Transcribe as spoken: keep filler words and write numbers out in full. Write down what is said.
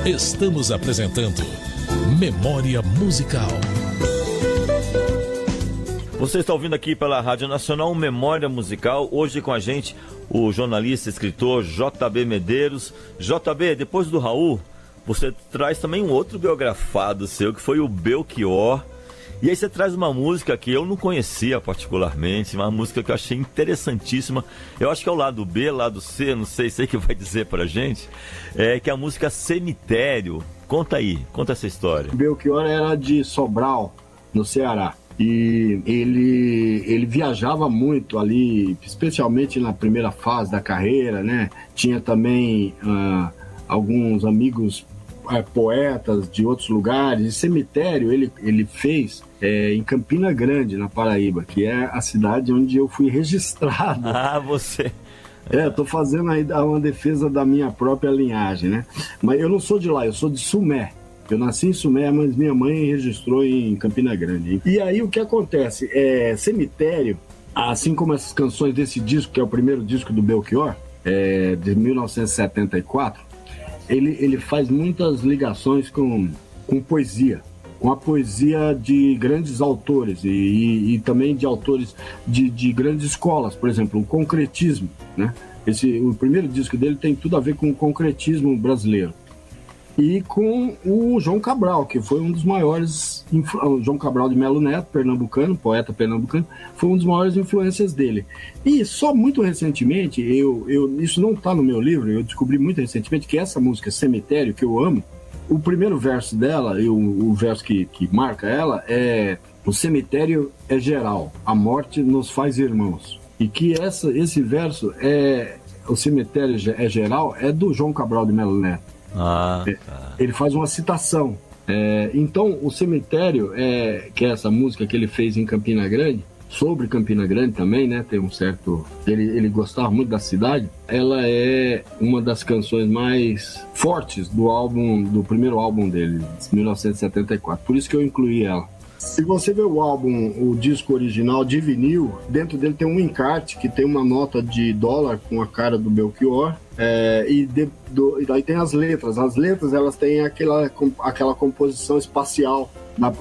Estamos apresentando Memória Musical. Você está ouvindo aqui pela Rádio Nacional Memória Musical. Hoje com a gente o jornalista e escritor J B Medeiros. J B, depois do Raul, você traz também um outro biografado seu, que foi o Belchior. E aí você traz uma música que eu não conhecia particularmente, uma música que eu achei interessantíssima. Eu acho que é o lado B, lado C, não sei, sei que vai dizer pra gente, é, que é a música Cemitério. Conta aí, conta essa história. Belchior era de Sobral, no Ceará. E ele, ele viajava muito ali, especialmente na primeira fase da carreira, né? Tinha também uh, alguns amigos uh, poetas de outros lugares. E Cemitério ele, ele fez é, em Campina Grande, na Paraíba, que é a cidade onde eu fui registrado. Ah, você... É, tô fazendo aí uma defesa da minha própria linhagem, né? Mas eu não sou de lá, eu sou de Sumé. Eu nasci em Sumé, mas minha mãe registrou em Campina Grande. E aí o que acontece? É, Cemitério, assim como essas canções desse disco, que é o primeiro disco do Belchior, é, de mil novecentos e setenta e quatro, ele, ele faz muitas ligações com, com poesia, com a poesia de grandes autores e, e, e também de autores de, de grandes escolas, por exemplo, o concretismo, né? Esse, o primeiro disco dele tem tudo a ver com o concretismo brasileiro. E com o João Cabral, que foi um dos maiores, o João Cabral de Melo Neto, pernambucano, poeta pernambucano, foi um dos maiores influências dele. E só muito recentemente, eu, eu, isso não está no meu livro, eu descobri muito recentemente que essa música Cemitério, que eu amo, o primeiro verso dela, e o, o verso que, que marca ela, é: o cemitério é geral, a morte nos faz irmãos. E que essa, esse verso, é o cemitério é geral, é do João Cabral de Melo Neto. Ah, tá. Ele faz uma citação. É, então, o Cemitério, é, que é essa música que ele fez em Campina Grande, sobre Campina Grande também, né? Tem um certo... Ele, ele gostava muito da cidade. Ela é uma das canções mais fortes do álbum, do primeiro álbum dele, de mil novecentos e setenta e quatro. Por isso que eu incluí ela. Se você ver o álbum, o disco original de vinil, dentro dele tem um encarte que tem uma nota de dólar com a cara do Belchior, é, e, de, do, e daí tem as letras. As letras, elas têm aquela, aquela composição espacial